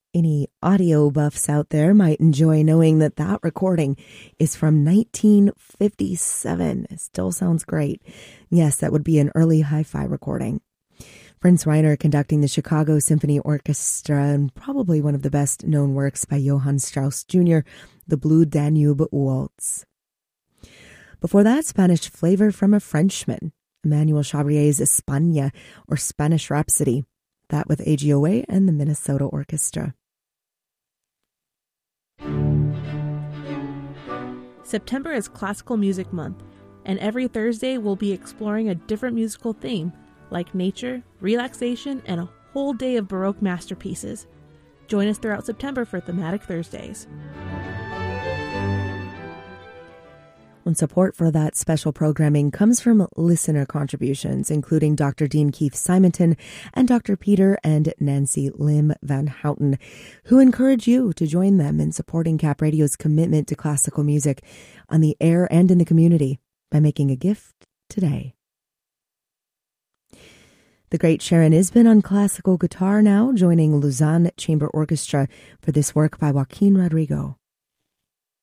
Any audio buffs out there might enjoy knowing that that recording is from 1957. It still sounds great. Yes, that would be an early hi-fi recording. Prince Reiner conducting the Chicago Symphony Orchestra, and probably one of the best known works by Johann Strauss Jr., the Blue Danube Waltz. Before that, Spanish flavor from a Frenchman, Emmanuel Chabrier's España, or Spanish Rhapsody, that with AGOA and the Minnesota Orchestra. September is Classical Music Month, and every Thursday we'll be exploring a different musical theme, like nature, relaxation, and a whole day of Baroque masterpieces. Join us throughout September for Thematic Thursdays. And support for that special programming comes from listener contributions, including Dr. Dean Keith Simonton and Dr. Peter and Nancy Lim Van Houten, who encourage you to join them in supporting Cap Radio's commitment to classical music on the air and in the community by making a gift today. The great Sharon Isbin on classical guitar now, joining Lausanne Chamber Orchestra for this work by Joaquin Rodrigo.